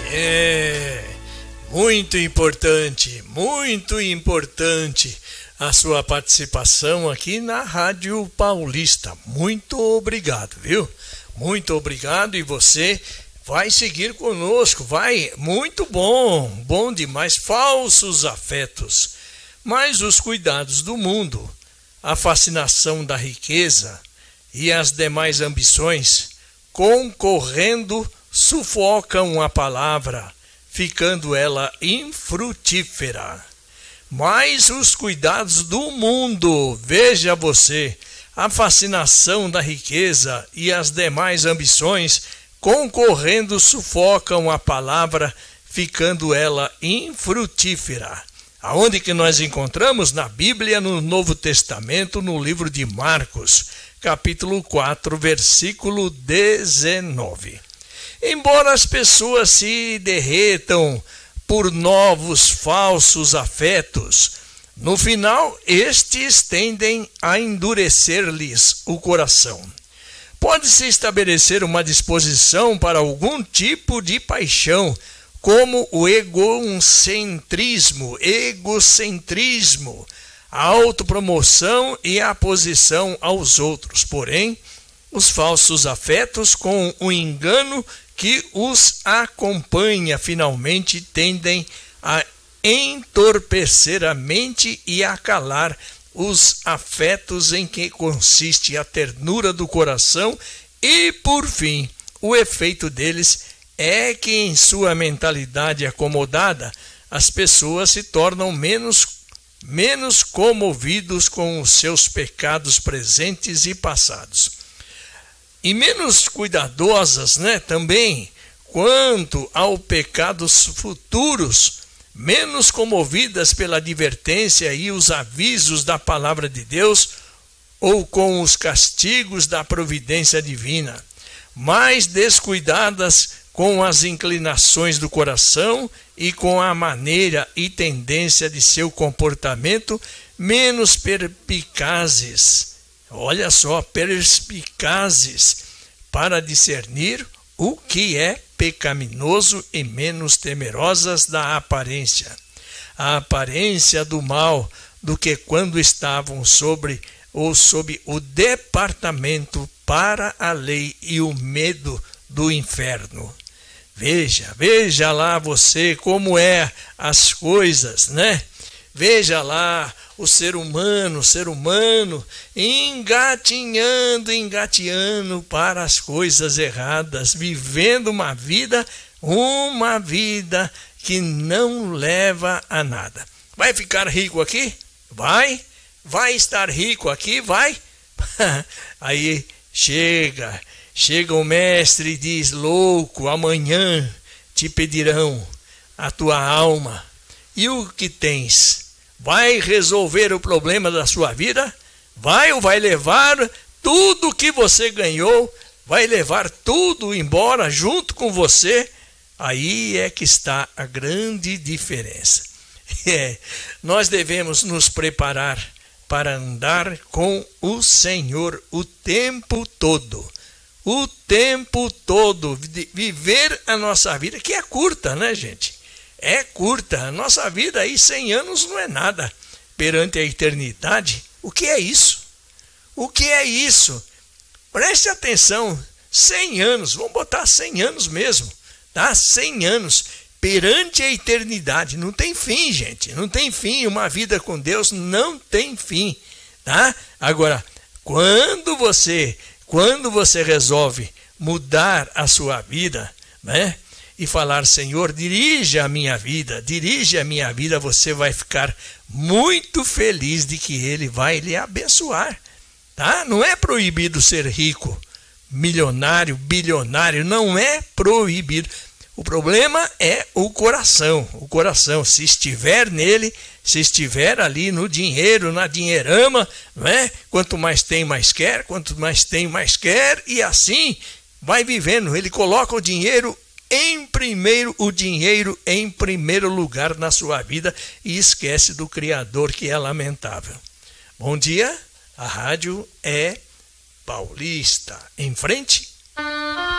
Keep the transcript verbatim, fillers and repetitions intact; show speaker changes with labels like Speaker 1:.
Speaker 1: É muito importante, muito importante a sua participação aqui na Rádio Paulista. Muito obrigado, viu? Muito obrigado, e você vai seguir conosco, vai, muito bom, bom demais. Falsos afetos, mas os cuidados do mundo, a fascinação da riqueza e as demais ambições, concorrendo, sufocam a palavra, ficando ela infrutífera. Mas os cuidados do mundo, veja você, a fascinação da riqueza e as demais ambições, concorrendo, sufocam a palavra, ficando ela infrutífera. Aonde que nós encontramos? Na Bíblia, no Novo Testamento, no livro de Marcos, capítulo quatro, versículo dezenove. Embora as pessoas se derretam por novos falsos afetos, no final estes tendem a endurecer-lhes o coração. Pode-se estabelecer uma disposição para algum tipo de paixão, como o egocentrismo, egocentrismo, a autopromoção e a posição aos outros. Porém, os falsos afetos, com o engano que os acompanha, finalmente tendem a entorpecer a mente e a calar os afetos em que consiste a ternura do coração, e, por fim, o efeito deles é que, em sua mentalidade acomodada, as pessoas se tornam menos, menos comovidos com os seus pecados presentes e passados, e menos cuidadosas, né, também quanto ao pecados futuros, menos comovidas pela advertência e os avisos da palavra de Deus, ou com os castigos da providência divina, mais descuidadas com as inclinações do coração e com a maneira e tendência de seu comportamento, menos perspicazes, olha só, perspicazes para discernir o que é pecaminoso e menos temerosas da aparência, a aparência do mal, do que quando estavam sobre ou sob o departamento para a lei e o medo do inferno. Veja, veja lá você como é as coisas, né? Veja lá o ser humano, o ser humano engatinhando, engateando para as coisas erradas, vivendo uma vida, uma vida que não leva a nada. Vai ficar rico aqui? Vai. Vai estar rico aqui? Vai. Aí chega, chega o mestre e diz: louco, amanhã te pedirão a tua alma. E o que tens? Vai resolver o problema da sua vida? Vai ou vai levar tudo que você ganhou? Vai levar tudo embora junto com você? Aí é que está a grande diferença. É, nós devemos nos preparar para andar com o Senhor o tempo todo. O tempo todo. Viver a nossa vida, que é curta, né, gente? É curta. A nossa vida aí, cem anos não é nada perante a eternidade. O que é isso? O que é isso? Preste atenção. cem anos, vamos botar cem anos mesmo, tá? cem anos perante a eternidade. Não tem fim, gente. Não tem fim. Uma vida com Deus não tem fim, tá? Agora, quando você, quando você resolve mudar a sua vida, né? E falar: Senhor, dirige a minha vida, dirige a minha vida, você vai ficar muito feliz de que Ele vai lhe abençoar, tá? Não é proibido ser rico, milionário, bilionário, não é proibido. O problema é o coração, o coração, se estiver nele, se estiver ali no dinheiro, na dinheirama, não é? Quanto mais tem, mais quer, quanto mais tem, mais quer, e assim vai vivendo. Ele coloca o dinheiro em primeiro, o dinheiro em primeiro lugar na sua vida e esquece do Criador, que é lamentável. Bom dia, a rádio é Paulista. Em frente.